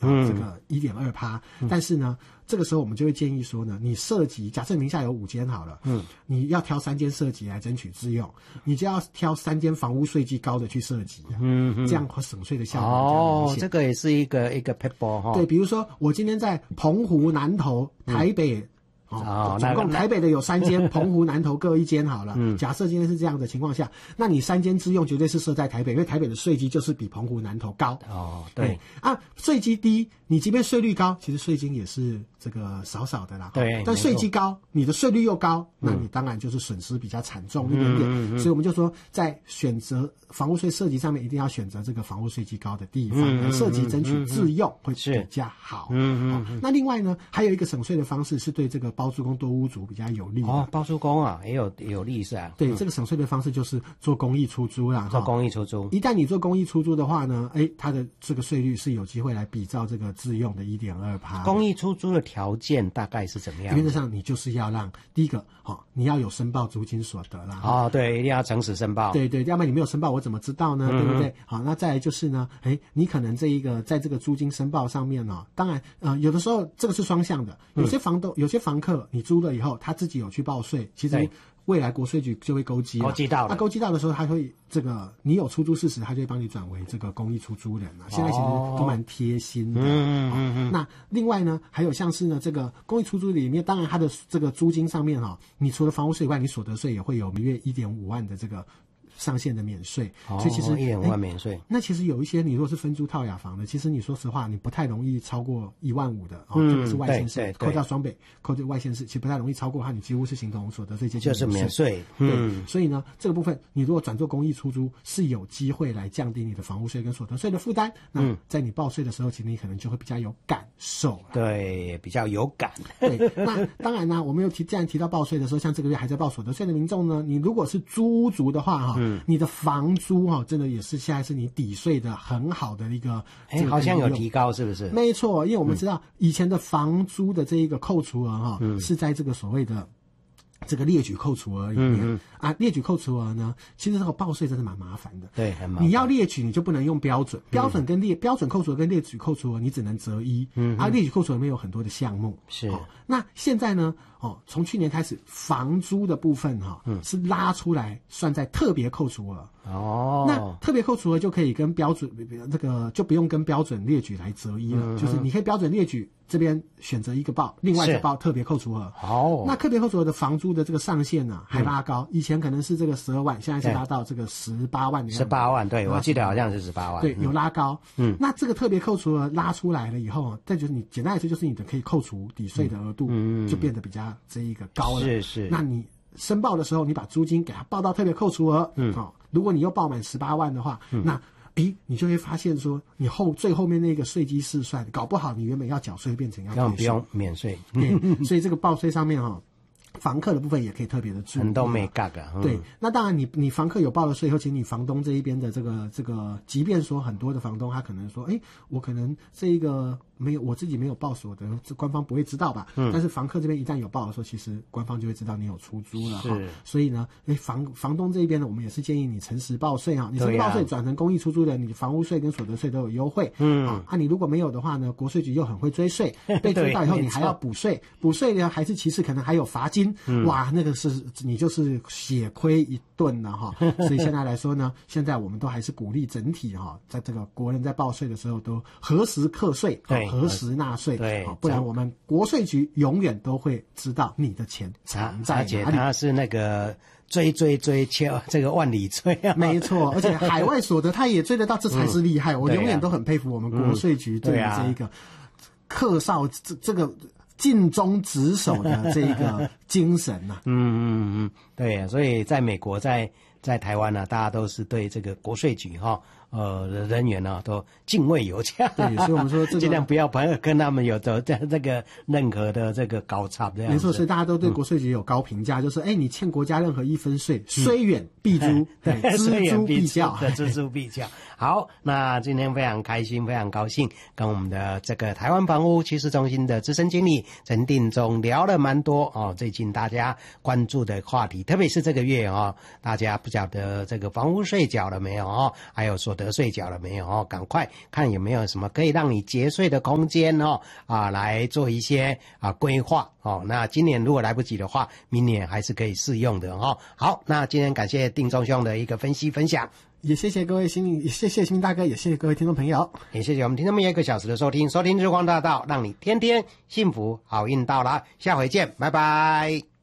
这个 1.2%，但是呢这个时候我们就会建议说呢，你设籍假设名下有5间好了，你要挑3间设籍来争取自用，你就要挑3间房屋税基高的去设籍，这样省税的效果比较明显。 这个也是一个 pebble 哈。 对，比如说我今天在澎湖、南投、台北。总共台北的有3间，澎湖、南投各1间好了。假设今天是这样的情况下，那你3间自用绝对是设在台北，因为台北的税基就是比澎湖、南投高。 对税基低，你即便税率高，其实税金也是这个少少的啦。 对， 但税基高，你的税率又高，那你当然就是损失比较惨重一点点。所以我们就说，在选择房屋税设籍上面，一定要选择这个房屋税基高的地方来设籍，争取自用会比较好。那另外呢，还有一个省税的方式是对这个包租公多屋主比较有利的。 包租公啊，也有利是啊。 对，这个省税的方式就是做公益出租啦。 做公益出租， 一旦你做公益出租的话呢，它的这个税率是有机会来比照这个自用的 1.2%。 公益出租的条件大概是怎么样？ 原则上你就是要让第一个，你要有申报租金所得啦。 对，一定要诚实申报。 对，要不然你没有申报，我怎么知道呢？对不对？好，那再来就是呢，你可能在这个租金申报上面呢，当然有的时候这个是双向的，有些房客你租了以后，他自己有去报税，其实未来国税局就会勾稽到，勾稽到的时候，他会这个你有出租事实，他就会帮你转为这个公益出租人现在其实都蛮贴心的。那另外呢，还有像是呢这个公益出租里面，当然它的这个租金上面你除了房屋税以外，你所得税也会有每月1.5万的这个上限的免税，所以其实 1.5万免税。 那其实有一些你如果是分租套雅房的，其实你说实话，你不太容易超过1万5的这个是外县市，扣掉双北，扣掉外县市，其实不太容易超过它，你几乎是形同所得税接近就是免税。 对，所以呢，这个部分你如果转做公益出租，是有机会来降低你的房屋税跟所得税的负担。那在你报税的时候，其实你可能就会比较有感受。 对，比较有感。 对，那当然呢，我们既然提到报税的时候，像这个月还在报所得税的民众呢，你如果是租屋族的话你的房租真的也是现在是你抵税的很好的一个， 好像有提高是不是？ 没错，因为我们知道以前的房租的这一个扣除额是在这个所谓的这个列举扣除额里面列举扣除额呢，其实这个报税真的蛮麻烦的。 对，很麻烦。 你要列举，你就不能用标准，标准扣除额跟列举扣除额，你只能择一。列举扣除额里面有很多的项目。 是。 那现在呢？从去年开始，房租的部分是拉出来算在特别扣除额。那特别扣除额就可以跟标准这个就不用跟标准列举来择一了，就是你可以标准列举这边选择一个报，另外一个报特别扣除额。那特别扣除额的房租的这个上限呢还拉高，以前可能是这个12万，现在是拉到这个18万的样子。 18万，对，我记得好像是18万。 对，有拉高。那这个特别扣除额拉出来了以后，再就是你简单来说，就是你的可以扣除抵税的额度就变得比较这一个高了。 是。 那你申报的时候，你把租金给它报到特别扣除额，如果你又报满18万的话，那你就会发现说，你最后面那个税基试算，搞不好你原本要缴税变成要退税， 不用免税。 所以这个报税上面房客的部分也可以特别的注意， 很多没嘎的。 对，那当然你房客有报了税以后，其实你房东这一边的这个，即便说很多的房东他可能说，我可能这一个我自己没有报所得，这官方不会知道吧？但是房客这边一旦有报的时候，其实官方就会知道你有出租了。是，所以呢，房东这一边呢，我们也是建议你诚实报税你诚实报税转成公益出租的，你房屋税跟所得税都有优惠。你如果没有的话呢，国税局又很会追税，被追到以后你还要补税，补税呢还是其次可能还有罚金。哇，那个是你就是血亏一顿了所以现在来说呢，现在我们都还是鼓励整体在这个国人在报税的时候都核实课税，核实纳税，不然我们国税局永远都会知道你的钱藏在哪里。 而且他是那个追求这个万里追没错，而且海外所得他也追得到，这才是厉害。我永远都很佩服我们国税局对于这一个客少这个尽忠职守的这一个精神对，所以在美国在台湾大家都是对这个国税局人员都敬畏有加。 对，所以我们说尽量不要跟他们有这个任何的这个高差这样子。 没错，所以大家都对国税局有高评价，就是你欠国家任何1分税，虽远必诛，对，锱铢必较， 锱铢必较。好，那今天非常开心，非常高兴，跟我们的这个台湾房屋趋势中心的资深经理陈定中聊了蛮多最近大家关注的话题，特别是这个月大家不晓得这个房屋税缴了没有还有所得税缴了没有哦？赶快看有没有什么可以让你节税的空间哦，来做一些规划哦。那今年如果来不及的话，明年还是可以适用的哦。好，那今天感谢定中兄的一个分析分享， 也谢谢各位也谢谢新大哥，也谢谢各位听众朋友， 也谢谢我们听众朋友1个小时的收听日光大道，让你天天幸福好运到啦，下回见，拜拜。